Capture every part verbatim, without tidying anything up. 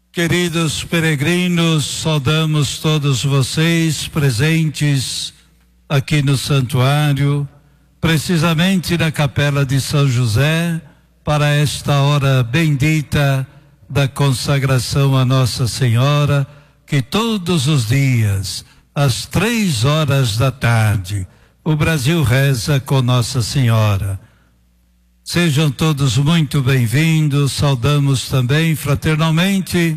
Queridos peregrinos, saudamos todos vocês presentes aqui no santuário, precisamente na Capela de São José, para esta hora bendita da consagração a Nossa Senhora, que todos os dias, às três horas da tarde, o Brasil reza com Nossa Senhora. Sejam todos muito bem-vindos, saudamos também fraternalmente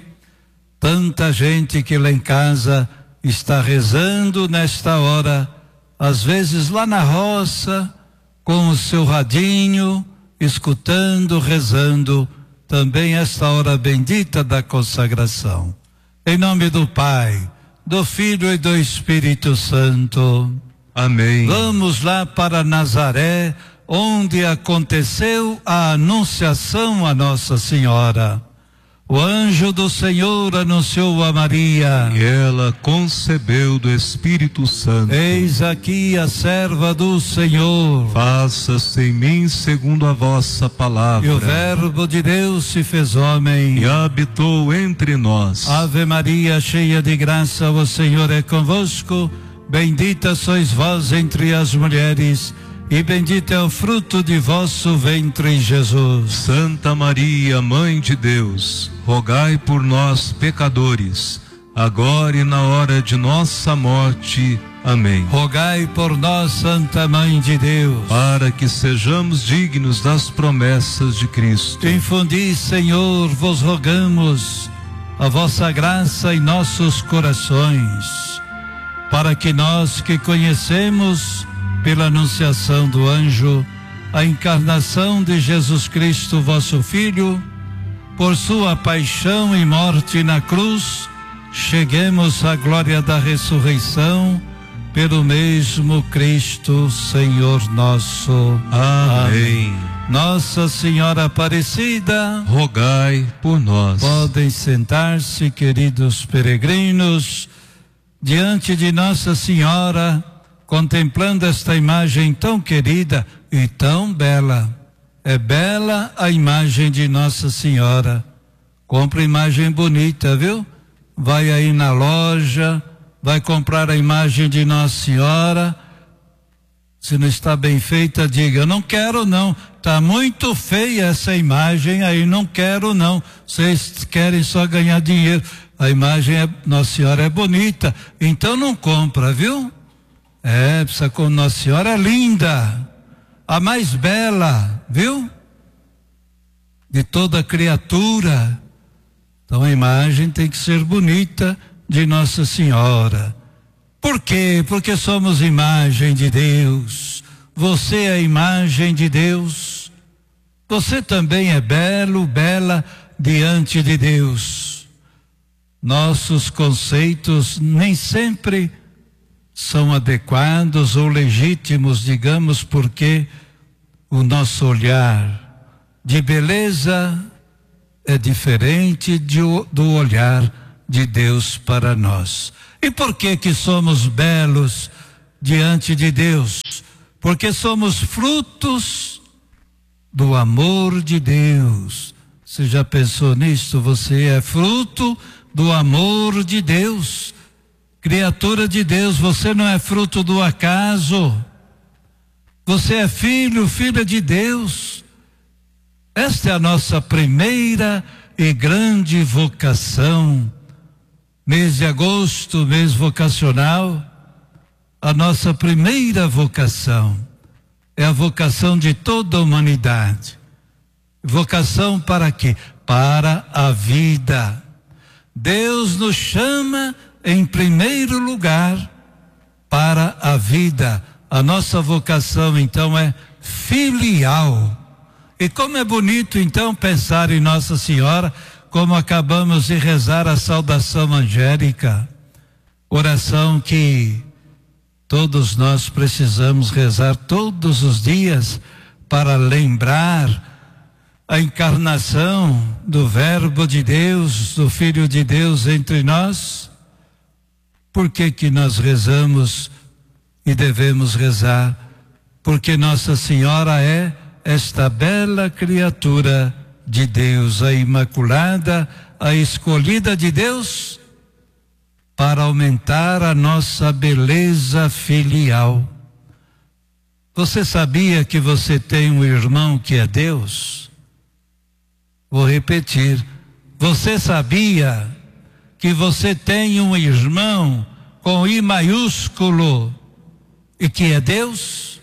tanta gente que lá em casa está rezando nesta hora, às vezes lá na roça, com o seu radinho, escutando, rezando, também esta hora bendita da consagração. Em nome do Pai, do Filho e do Espírito Santo. Amém. Vamos lá para Nazaré, onde aconteceu a anunciação a Nossa Senhora. O anjo do Senhor anunciou a Maria. E ela concebeu do Espírito Santo. Eis aqui a serva do Senhor. Faça-se em mim segundo a vossa palavra. E o Verbo de Deus se fez homem. E habitou entre nós. Ave Maria, cheia de graça, o Senhor é convosco. Bendita sois vós entre as mulheres, e bendito é o fruto de vosso ventre, Jesus. Santa Maria, Mãe de Deus, rogai por nós, pecadores, agora e na hora de nossa morte. Amém. Rogai por nós, Santa Mãe de Deus, para que sejamos dignos das promessas de Cristo. Infundi, Senhor, vos rogamos a vossa graça em nossos corações, para que nós que conhecemos pela anunciação do anjo a encarnação de Jesus Cristo, vosso Filho, por sua paixão e morte na cruz, cheguemos à glória da ressurreição, pelo mesmo Cristo, Senhor nosso. Amém. Amém. Nossa Senhora Aparecida, rogai por nós. Podem sentar-se, queridos peregrinos, diante de Nossa Senhora, contemplando esta imagem tão querida e tão bela. É bela a imagem de Nossa Senhora. Compre imagem bonita, viu? Vai aí na loja, vai comprar a imagem de Nossa Senhora. Se não está bem feita, diga: eu não quero não, está muito feia essa imagem aí, não quero não. Vocês querem só ganhar dinheiro. A imagem é, Nossa Senhora é bonita, então não compra, viu? É, precisa com Nossa Senhora é linda, a mais bela, viu? De toda criatura. Então a imagem tem que ser bonita de Nossa Senhora. Por quê? Porque somos imagem de Deus. Você é a imagem de Deus. Você também é belo, bela diante de Deus. Nossos conceitos nem sempre são adequados ou legítimos, digamos, porque o nosso olhar de beleza é diferente de, do olhar de Deus para nós. E por que que somos belos diante de Deus? Porque somos frutos do amor de Deus. Você já pensou nisso? Você é fruto do amor de Deus. Criatura de Deus, você não é fruto do acaso. Você é filho, filha de Deus. Esta é a nossa primeira e grande vocação. Mês de agosto, mês vocacional, a nossa primeira vocação é a vocação de toda a humanidade. Vocação para quê? Para a vida. Deus nos chama em primeiro lugar para a vida. A nossa vocação então é filial. E como é bonito então pensar em Nossa Senhora, como acabamos de rezar a saudação angélica, oração que todos nós precisamos rezar todos os dias para lembrar a encarnação do Verbo de Deus, do Filho de Deus entre nós. Por que que nós rezamos e devemos rezar? Porque Nossa Senhora é esta bela criatura de Deus, a imaculada, a escolhida de Deus, para aumentar a nossa beleza filial. Você sabia que você tem um irmão que é Deus? Vou repetir. Você sabia que você tem um irmão com I maiúsculo e que é Deus?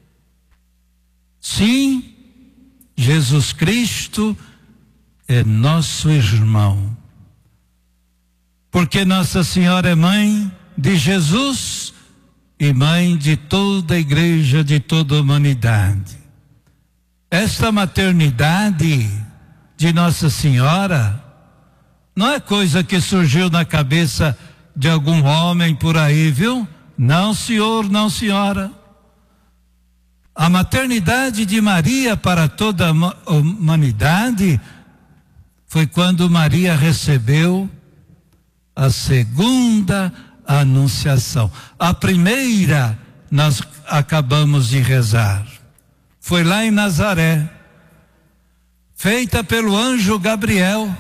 Sim, Jesus Cristo é nosso irmão. Porque Nossa Senhora é mãe de Jesus e mãe de toda a igreja, de toda a humanidade. Esta maternidade de Nossa Senhora não é coisa que surgiu na cabeça de algum homem por aí, viu? Não, senhor, não, senhora. A maternidade de Maria para toda a humanidade foi quando Maria recebeu a segunda anunciação. A primeira nós acabamos de rezar. Foi lá em Nazaré, feita pelo anjo Gabriel.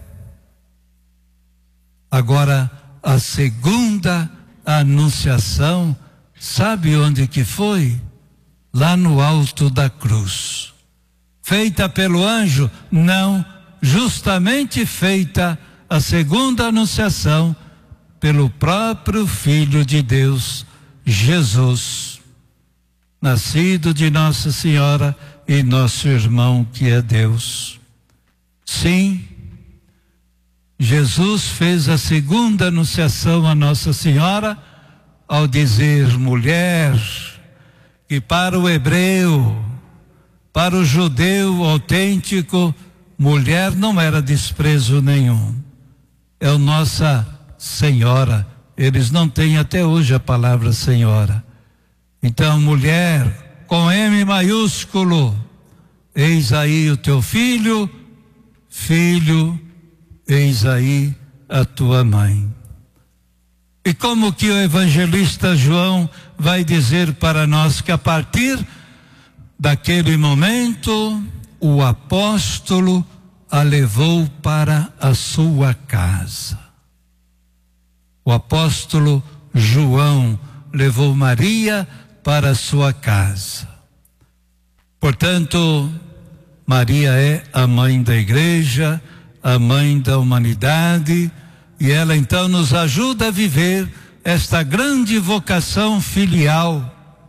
Agora, a segunda anunciação, sabe onde que foi? Lá no alto da cruz. Feita pelo anjo? Não, justamente feita a segunda anunciação pelo próprio Filho de Deus, Jesus, nascido de Nossa Senhora e nosso irmão que é Deus. Sim, Jesus fez a segunda anunciação a Nossa Senhora ao dizer: mulher, que para o hebreu, para o judeu autêntico, mulher não era desprezo nenhum. É a Nossa Senhora. Eles não têm até hoje a palavra Senhora. Então, mulher, com M maiúsculo, eis aí o teu filho, filho, eis aí a tua mãe. E como que o evangelista João vai dizer para nós que a partir daquele momento o apóstolo a levou para a sua casa. O apóstolo João levou Maria para a sua casa. Portanto, Maria é a mãe da igreja, a mãe da humanidade, e ela então nos ajuda a viver esta grande vocação filial.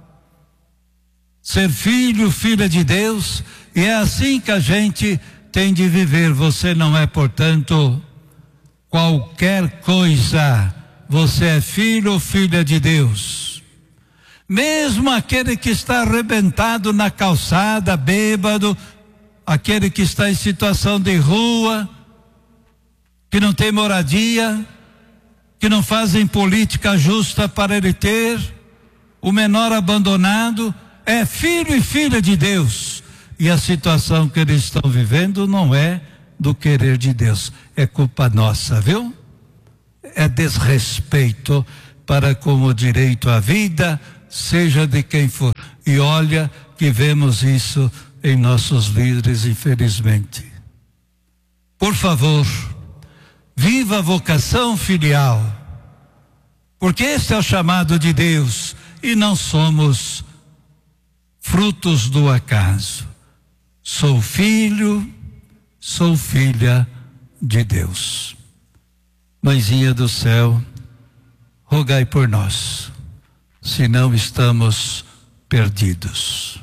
Ser filho, filha de Deus, e é assim que a gente tem de viver. Você não é, portanto, qualquer coisa. Você é filho ou filha de Deus. Mesmo aquele que está arrebentado na calçada, bêbado, aquele que está em situação de rua, que não tem moradia, que não fazem política justa para ele ter, o menor abandonado, é filho e filha de Deus. E a situação que eles estão vivendo não é do querer de Deus, é culpa nossa, viu? É desrespeito para com o direito à vida, seja de quem for. E olha que vemos isso em nossos líderes, infelizmente. Por favor, viva a vocação filial, porque esse é o chamado de Deus e não somos frutos do acaso. Sou filho, sou filha de Deus. Mãezinha do céu, rogai por nós, senão estamos perdidos.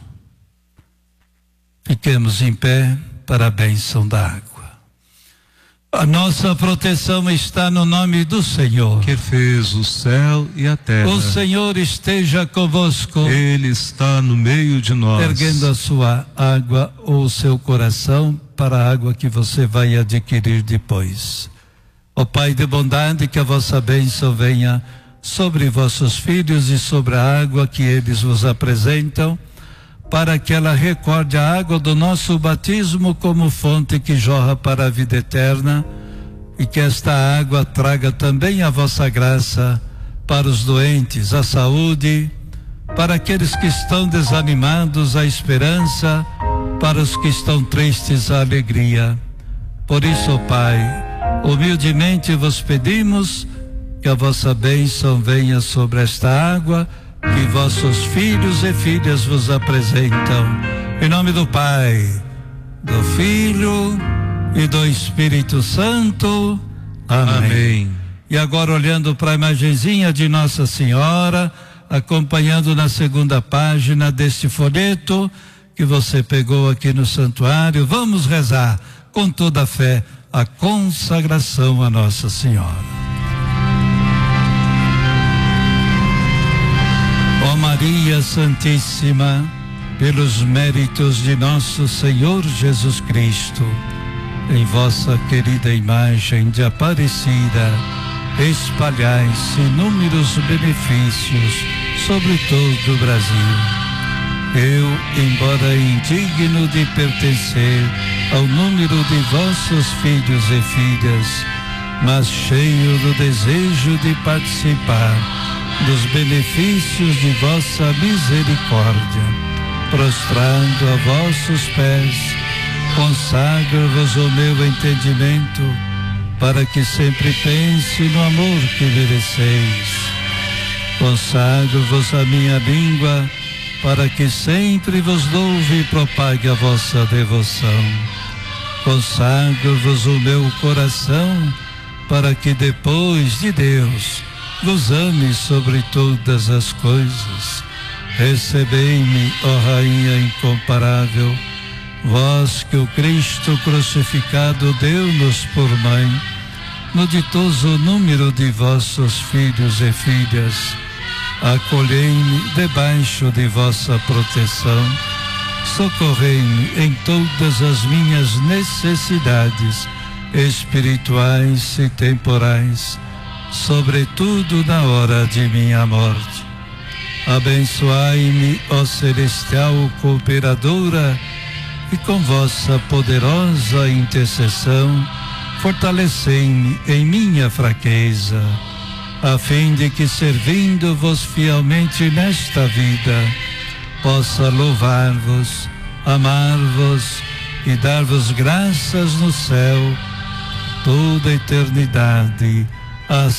Fiquemos em pé para a bênção da água. A nossa proteção está no nome do Senhor, que fez o céu e a terra. O Senhor esteja convosco. Ele está no meio de nós. Erguendo a sua água ou o seu coração para a água que você vai adquirir depois. Ó Pai de bondade, que a vossa bênção venha sobre vossos filhos e sobre a água que eles vos apresentam, para que ela recorde a água do nosso batismo como fonte que jorra para a vida eterna, e que esta água traga também a vossa graça para os doentes, a saúde, para aqueles que estão desanimados, a esperança, para os que estão tristes a alegria. Por isso, ó Pai, humildemente vos pedimos que a vossa bênção venha sobre esta água que vossos filhos e filhas vos apresentam. Em nome do Pai, do Filho e do Espírito Santo. Amém. Amém. E agora, olhando para a imagenzinha de Nossa Senhora, acompanhando na segunda página deste folheto que você pegou aqui no santuário, vamos rezar com toda a fé a consagração a Nossa Senhora. Ó Maria Santíssima, pelos méritos de nosso Senhor Jesus Cristo, em vossa querida imagem de Aparecida, espalhai-se inúmeros benefícios sobre todo o Brasil. Eu, embora indigno de pertencer ao número de vossos filhos e filhas, mas cheio do desejo de participar dos benefícios de vossa misericórdia, prostrando a vossos pés, consagro-vos o meu entendimento, para que sempre pense no amor que mereceis. Consagro-vos a minha língua, para que sempre vos louve e propague a vossa devoção. Consagro-vos o meu coração, para que depois de Deus vos ame sobre todas as coisas. Recebei-me, ó Rainha incomparável, vós que o Cristo crucificado deu-nos por mãe, no ditoso número de vossos filhos e filhas, acolhei-me debaixo de vossa proteção, socorrei-me em todas as minhas necessidades espirituais e temporais, sobretudo na hora de minha morte. Abençoai-me, ó celestial cooperadora, e com vossa poderosa intercessão fortalecei-me em minha fraqueza, a fim de que, servindo-vos fielmente nesta vida, possa louvar-vos, amar-vos e dar-vos graças no céu toda a eternidade.